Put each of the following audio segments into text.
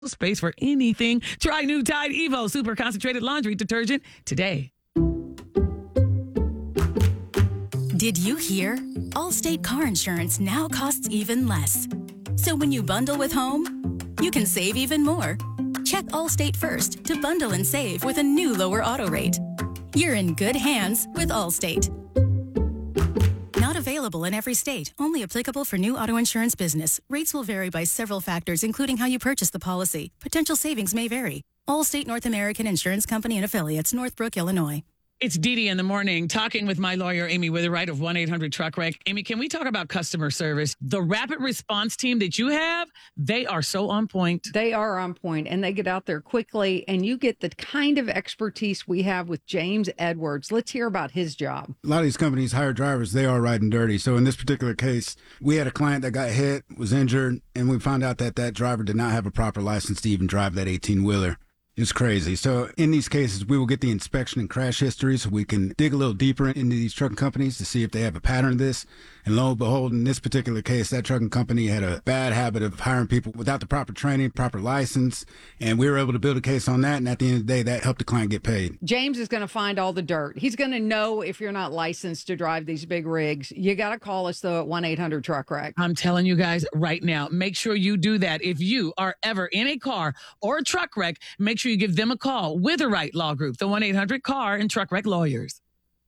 space for anything. Try new Tide Evo Super Concentrated Laundry Detergent today. Did you hear? Allstate car insurance now costs even less. So when you bundle with home, you can save even more. Check Allstate first to bundle and save with a new lower auto rate. You're in good hands with Allstate. Not available in every state. Only applicable for new auto insurance business. Rates will vary by several factors, including how you purchase the policy. Potential savings may vary. Allstate North American Insurance Company and Affiliates, Northbrook, Illinois. It's Dee Dee in the morning, talking with my lawyer, Amy Witherite of 1-800-TRUCK-WRECK. Amy, can we talk about customer service? The rapid response team that you have, they are so on point. They are on point, and they get out there quickly, and you get the kind of expertise we have with James Edwards. Let's hear about his job. A lot of these companies hire drivers, they are riding dirty. So in this particular case, we had a client that got hit, was injured, and we found out that that driver did not have a proper license to even drive that 18-wheeler. It's crazy. So in these cases, we will get the inspection and crash history so we can dig a little deeper into these trucking companies to see if they have a pattern of this. And lo and behold, in this particular case, that trucking company had a bad habit of hiring people without the proper training, proper license. And we were able to build a case on that. And at the end of the day, that helped the client get paid. James is going to find all the dirt. He's going to know if you're not licensed to drive these big rigs. You got to call us, though, at 1-800-TRUCK-WRECK. I'm telling you guys right now, make sure you do that. If you are ever in a car or a truck wreck, make sure you give them a call. Witherite Law Group, the 1-800-CAR and Truck Wreck Lawyers.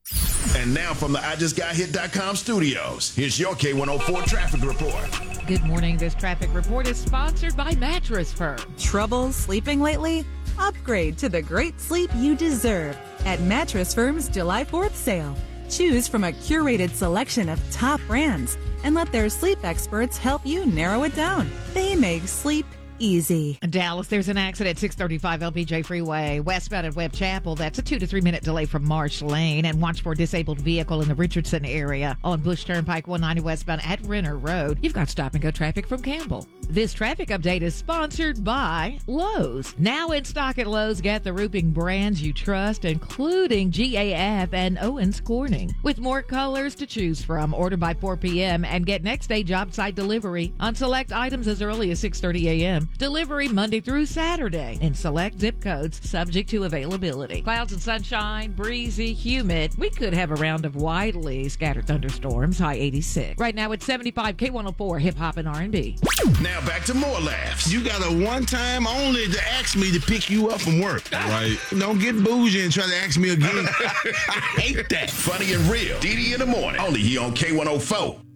And now from the IJustGotHit.com studios, here's your K104 traffic report. Good morning. This traffic report is sponsored by Mattress Firm. Trouble sleeping lately? Upgrade to the great sleep you deserve at Mattress Firm's July 4th sale. Choose from a curated selection of top brands and let their sleep experts help you narrow it down. They make sleep easy. In Dallas, there's an accident at 635 LBJ Freeway, westbound at Webb Chapel. That's a 2 to 3 minute delay from Marsh Lane. And watch for a disabled vehicle in the Richardson area on Bush Turnpike 190 westbound at Renner Road. You've got stop and go traffic from Campbell. This traffic update is sponsored by Lowe's. Now in stock at Lowe's, get the roofing brands you trust, including GAF and Owens Corning. With more colors to choose from, order by 4 p.m. and get next day job site delivery on select items as early as 6:30 a.m. Delivery Monday through Saturday in select zip codes, subject to availability. Clouds and sunshine, breezy, humid. We could have a round of widely scattered thunderstorms, high 86. Right now it's 75 K104 hip hop and R&B. Now back to more laughs. You got a one time only to ask me to pick you up from work. Right. Don't get bougie and try to ask me again. I hate that. Funny and real. Dee Dee in the morning. Only here on K104.